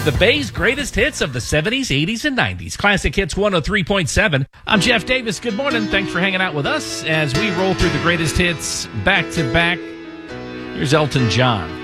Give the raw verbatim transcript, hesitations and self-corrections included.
The Bay's greatest hits of the seventies, eighties, and nineties. Classic Hits one oh three point seven. I'm Jeff Davis. Good morning. Thanks for hanging out with us as we roll through the greatest hits back to back. Here's Elton John.